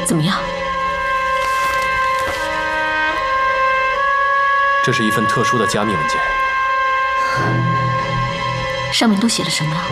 怎么样？ 这是一份特殊的加密文件， 上面都写了什么？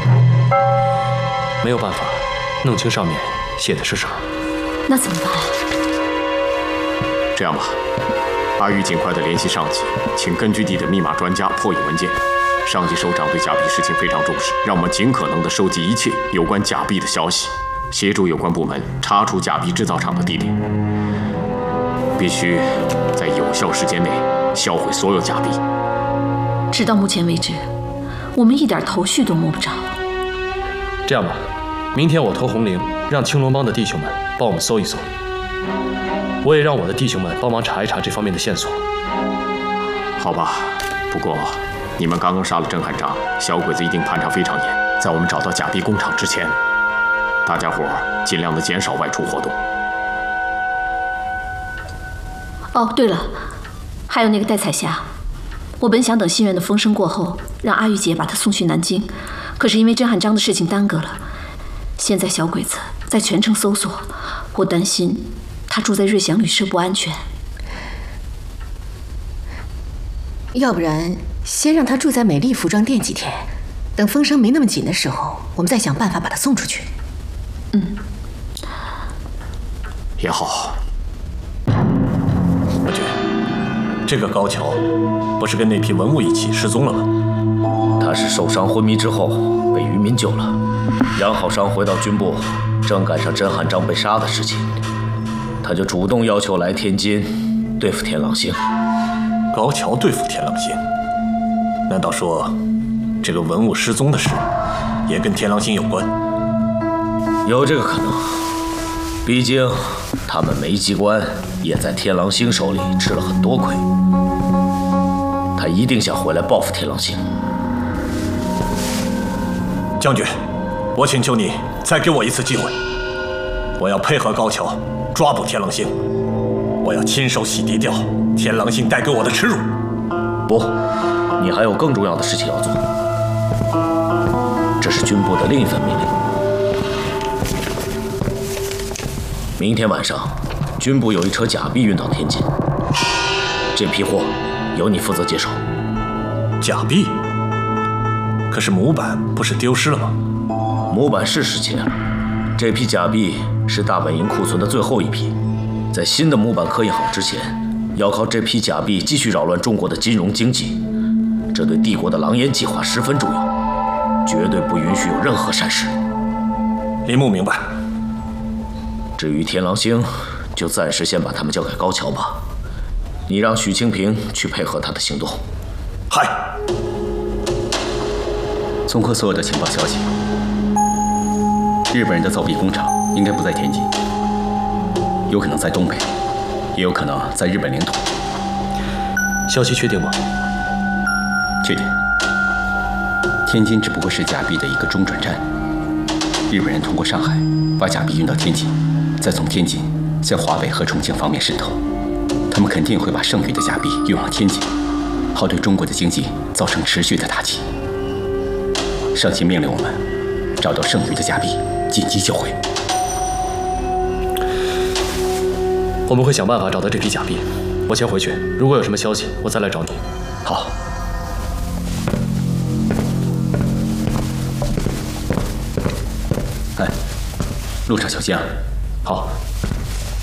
没有办法弄清上面写的是啥。 那怎么办啊？ 这样吧，阿玉尽快的联系上级，请根据地的密码专家破译文件。上级首长对假币事情非常重视，让我们尽可能的收集一切有关假币的消息，协助有关部门查出假币制造厂的地点。必须在有效时间内销毁所有假币。 直到目前为止，我们一点头绪都摸不着。 这样吧，明天我投红绫，让青龙帮的弟兄们帮我们搜一搜。我也让我的弟兄们帮忙查一查这方面的线索。 好吧，不过你们刚刚杀了郑汉章，小鬼子一定盘查非常严。在我们找到假币工厂之前，大家伙尽量的减少外出活动。 哦，对了，还有那个戴彩霞，我本想等新院的风声过后，让阿玉姐把她送去南京，可是因为郑汉章的事情耽搁了。现在小鬼子在全城搜索，我担心她住在瑞祥旅社不安全。 要不然先让她住在美丽服装店几天，等风声没那么紧的时候，我们再想办法把她送出去。 嗯， 也好。 伯爵，这个高桥不是跟那批文物一起失踪了吗？ 他是受伤昏迷之后被渔民救了，养好伤回到军部，正赶上甄汉章被杀的事情，他就主动要求来天津对付田郎星。 高桥对付田郎星，难道说这个文物失踪的事也跟田郎星有关？ 有这个可能，毕竟他们梅机关也在天狼星手里吃了很多亏，他一定想回来报复天狼星。 将军，我请求你再给我一次机会，我要配合高桥抓捕天狼星，我要亲手洗涤掉天狼星带给我的耻辱。 不，你还有更重要的事情要做，这是军部的另一份命令。明天晚上，军部有一车假币运到天津，这批货由你负责接手。 假币？可是模板不是丢失了吗？ 模板是失窃了，这批假币是大本营库存的最后一批，在新的模板刻印好之前，要靠这批假币继续扰乱中国的金融经济，这对帝国的狼烟计划十分重要，绝对不允许有任何闪失。 林木明白。 至于天狼星，就暂时先把他们交给高桥吧。你让许清平去配合他的行动。 嗨。 综合所有的情报消息，日本人的造币工厂应该不在天津，有可能在东北，也有可能在日本领土。 消息确定吗？ 确定。天津只不过是假币的一个中转站，日本人通过上海把假币运到天津，再从天津向华北和重庆方面渗透。他们肯定会把剩余的假币运往天津，好对中国的经济造成持续的打击。上级命令我们找到剩余的假币，紧急销毁。 我们会想办法找到这批假币。我先回去，如果有什么消息，我再来找你。 好。哎，路上小心啊。 好。